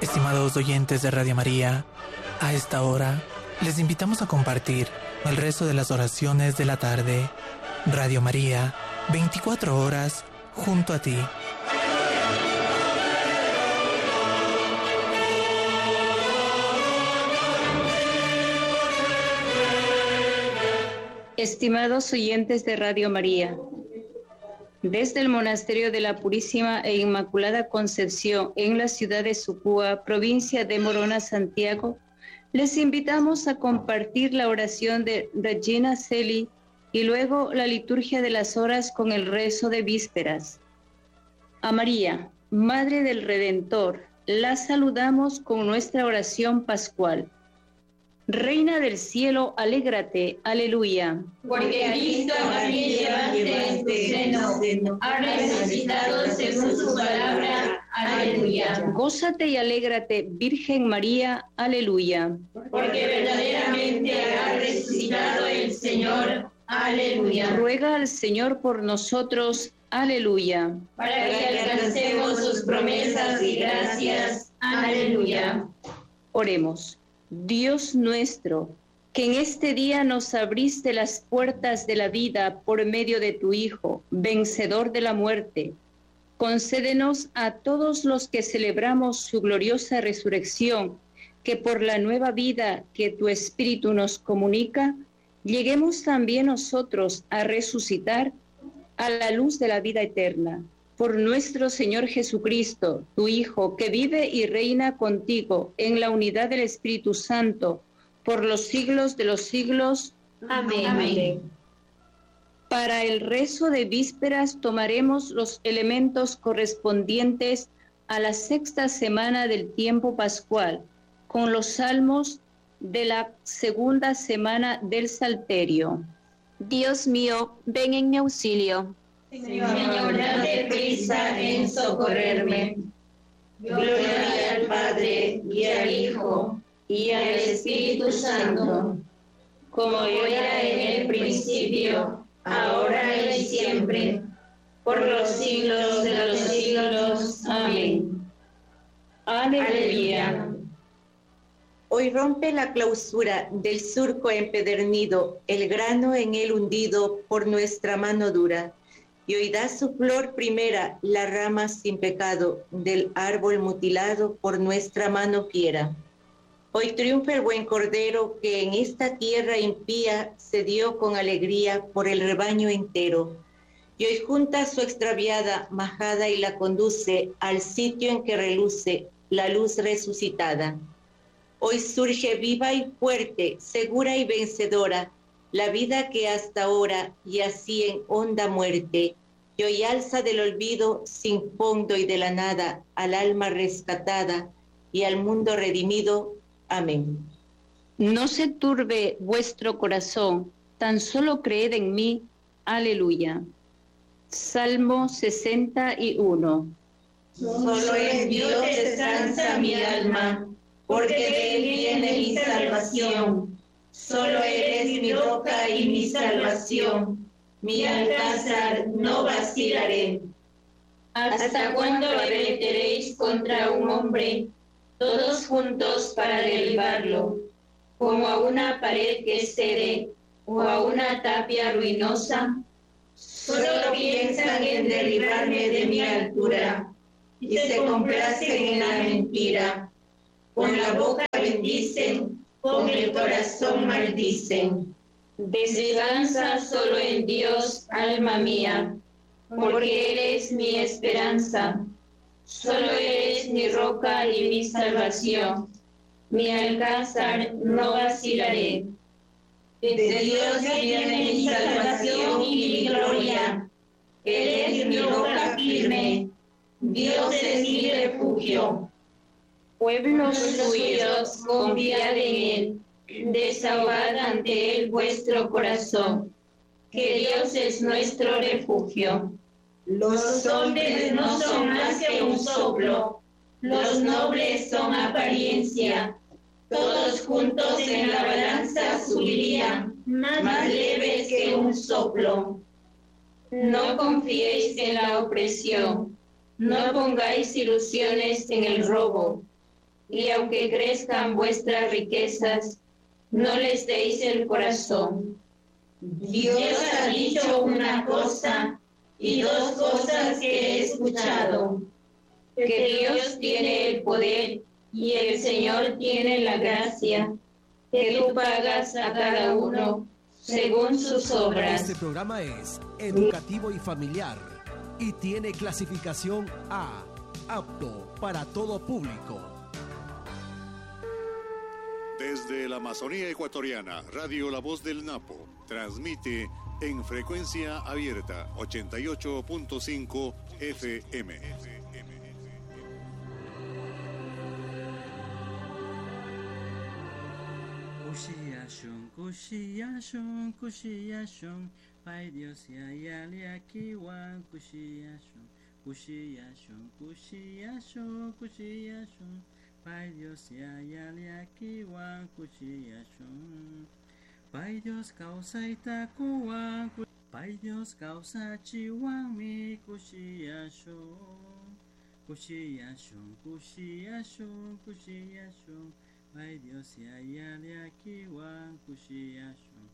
Estimados oyentes de Radio María, a esta hora les invitamos a compartir el resto de las oraciones de la tarde. Radio María, 24 horas junto a ti. Estimados oyentes de Radio María, desde el Monasterio de la Purísima e Inmaculada Concepción en la ciudad de Sucúa, provincia de Morona, Santiago, les invitamos a compartir la oración de Regina Coeli y luego la liturgia de las horas con el rezo de vísperas. A María, Madre del Redentor, la saludamos con nuestra oración pascual. Reina del cielo, alégrate, aleluya. Porque a Cristo a María llevaste en tu seno, ha resucitado según su palabra, aleluya. Gózate y alégrate, Virgen María, aleluya. Porque verdaderamente ha resucitado el Señor, aleluya. Ruega al Señor por nosotros, aleluya. Para que alcancemos sus promesas y gracias, aleluya. Oremos. Dios nuestro, que en este día nos abriste las puertas de la vida por medio de tu Hijo, vencedor de la muerte, concédenos a todos los que celebramos su gloriosa resurrección, que por la nueva vida que tu Espíritu nos comunica, lleguemos también nosotros a resucitar a la luz de la vida eterna. Por nuestro Señor Jesucristo, tu Hijo, que vive y reina contigo en la unidad del Espíritu Santo, por los siglos de los siglos. Amén. Amén. Para el rezo de vísperas tomaremos los elementos correspondientes a la sexta semana del tiempo pascual, con los salmos de la segunda semana del Salterio. Dios mío, ven en mi auxilio. Señor, date prisa en socorrerme. Gloria al Padre, y al Hijo, y al Espíritu Santo, como era en el principio, ahora y siempre, por los siglos de los siglos. Amén. Aleluya. Hoy rompe la clausura del surco empedernido, el grano en él hundido por nuestra mano dura. Y hoy da su flor primera, la rama sin pecado, del árbol mutilado por nuestra mano fiera. Hoy triunfa el buen Cordero, que en esta tierra impía se dio con alegría por el rebaño entero. Y hoy junta su extraviada majada y la conduce al sitio en que reluce la luz resucitada. Hoy surge viva y fuerte, segura y vencedora, la vida que hasta ahora yacía en honda muerte, y hoy alza del olvido sin fondo y de la nada al alma rescatada y al mundo redimido. Amén. No se turbe vuestro corazón, tan solo creed en mí. Aleluya. Salmo 61. Solo en Dios descansa mi alma, porque de Él viene mi salvación. Solo eres mi roca y mi salvación, mi alcázar, no vacilaré. ¿Hasta cuándo arremeteréis contra un hombre, todos juntos para derribarlo, como a una pared que cede o a una tapia ruinosa? Solo piensan en derribarme de mi altura y se complacen en la mentira. Con la boca bendicen, con el corazón maldicen. Descansa solo en Dios, alma mía, porque eres mi esperanza. Solo eres mi roca y mi salvación. Mi alcázar, no vacilaré. De Dios viene mi salvación y mi gloria. Él es mi roca firme. Dios es mi refugio. Pueblos suyos, confiad en Él. Desahogad ante Él vuestro corazón, que Dios es nuestro refugio. Los hombres no son más que un soplo, los nobles son apariencia. Todos juntos en la balanza subirían, más leves que un soplo. No confiéis en la opresión, no pongáis ilusiones en el robo. y aunque crezcan vuestras riquezas, no les deis el corazón. Dios ha dicho una cosa y dos cosas que he escuchado, que Dios tiene el poder y el Señor tiene la gracia, que tú pagas a cada uno según sus obras. Este programa es educativo y familiar y tiene clasificación A, apto para todo público. Desde la Amazonía ecuatoriana, Radio La Voz del Napo transmite en frecuencia abierta 88.5 FM. Kushiyashun, Pai Dios ya yaliakiwan kushiyashun, Pai Dios ya yaliakiwan kushiyashun, Pai Dios causa itakuwan, Pai Dios causa chiwan mi kushiyashun, Pai Dios ya yaliakiwan kushiyashun,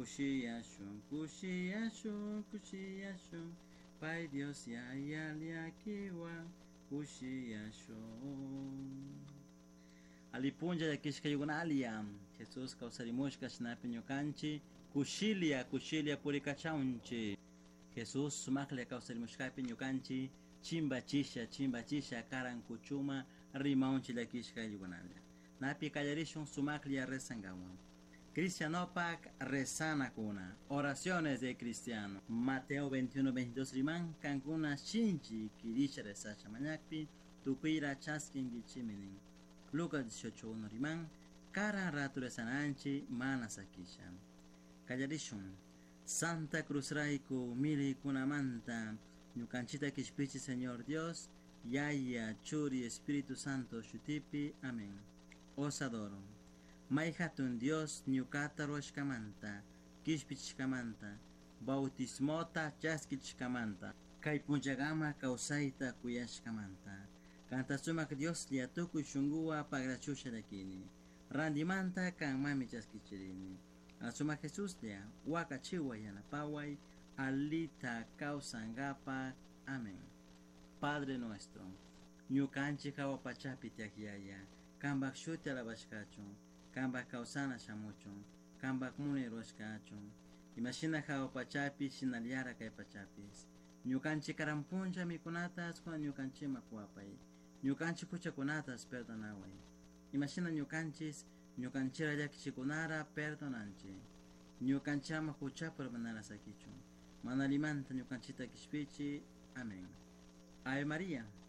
Pai Dios ya yaliakiwan kushiyashun. Alipunja ya kishkayuguna aliam, Jesus causarimushka shnapinyo kanchi, kushilia purikachaunchi. Jesus sumakle causarimushka pinyo kanchi, chimba chisha karan kuchuma, rimaunchi la kishkayuguna alia. Napi callarishun sumaklia resangawan. Cristianopac rezana kuna. Oraciones de cristiano. Mateo 21-22 riman, kankuna shinchi, kirisha resacha mañakpi, tukuira chaskin gichiminin. Lucas 18:1 riman, karan ratu resananchi, manasakishan. Callarishun. Santa Cruz Raiku, mili kunamanta, ñukanchita kishpichi Señor Dios, Yaya, Churi, Espíritu Santo, Shutipi, amén. Osadoro. Maihatun Dios, ñukata roshkamanta, kishpichkamanta, bautismota chaskichkamanta, kay punchagama kausaita kuyashkamanta. Canta sumak Dios liatuku shungua pagrachusha dakini. Randimanta kan mami chaskichirini. Asuma Jesús lia, wakachiwa yanapawai, alita kausangapa, amén. Padre nuestro, ñukanchi kawapachapi tiakiaya, kambak shuti alabashkachon, kambak kausana shamuchon, kambak muni roshkachon, imashina kawapachapi shinaliara kay pachapis, ñukanchi karampuncha mikunatas con ñukanchi makuapay, ñukanchi puchakunatas perdonaway, imashina ñukanchis, ñukanchira llakichikunara perdonanchi, ñukanchama pucha por manara sakichon, manalimanta ñukanchita kishpichi, amén. Ave María,